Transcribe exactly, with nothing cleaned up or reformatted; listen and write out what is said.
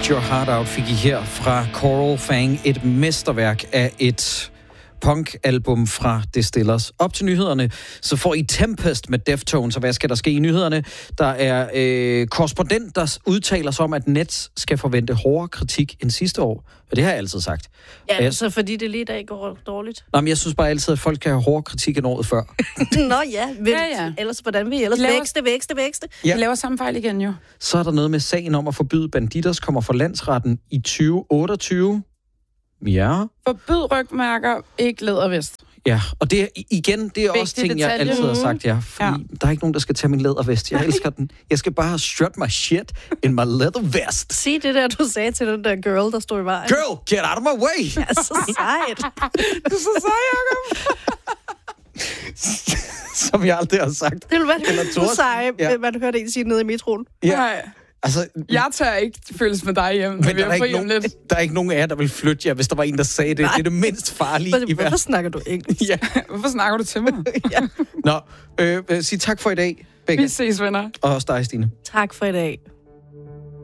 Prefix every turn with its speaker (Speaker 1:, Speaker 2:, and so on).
Speaker 1: Eat Your Heart Out fik I her fra Coral Fang. Et mesterværk af et punk-album fra Distillers. Op til nyhederne, så får I Tempest med Deftones, og hvad skal der ske i nyhederne? Der er øh, korrespondent, der udtaler sig om, at Nets skal forvente hårdere kritik end sidste år. Og det har jeg altid sagt.
Speaker 2: Ja,
Speaker 1: jeg,
Speaker 2: så fordi det lige i dag går dårligt.
Speaker 1: Nå, men jeg synes bare altid, at folk kan have hårdere kritik end året før.
Speaker 2: Nå ja, vil,
Speaker 3: ja, ja.
Speaker 2: Ellers hvordan vi ellers
Speaker 3: Laver...
Speaker 2: vækste, vækste, vækste.
Speaker 3: Ja. Vi laver samme fejl igen jo.
Speaker 1: Så er der noget med sagen om at forbyde Bandidos kommer for landsretten i tyve otteogtyve. Ja.
Speaker 3: Forbyd rygmærker, ikke lædervest.
Speaker 1: Ja, og det er, igen, det er
Speaker 3: Vigtig
Speaker 1: også ting,
Speaker 3: detalje.
Speaker 1: jeg altid har sagt, ja. Fordi ja. Der er ikke nogen, der skal tage min lædervest. Jeg elsker den. Jeg skal bare strut my shit in my leather vest.
Speaker 2: Sig det der, du sagde til den der girl, der stod i vejen.
Speaker 1: Girl, get out of my way!
Speaker 2: Ja, så sejt.
Speaker 3: Du er så sej, Jacob.
Speaker 1: Som jeg aldrig har sagt.
Speaker 2: Det ville være så sej, ja. Man hørte en sige nede i metroen.
Speaker 1: Ja.
Speaker 3: Nej.
Speaker 1: Altså,
Speaker 3: jeg tør ikke føles med dig hjem,
Speaker 1: men
Speaker 3: vi
Speaker 1: der er, ikke nogen,
Speaker 3: lidt.
Speaker 1: der er ikke nogen af jer, der vil flytte jer, hvis der var en, der sagde det. Nej. Det er det mindst farlige
Speaker 2: Hvorfor
Speaker 1: i verden.
Speaker 2: Hvorfor snakker du engelsk?
Speaker 3: Ja. Hvorfor snakker du til mig?
Speaker 2: Ja.
Speaker 1: Nå, øh, sig tak for i dag, begge.
Speaker 3: Vi ses, venner.
Speaker 1: Og også dig, Stine.
Speaker 2: Tak for i dag.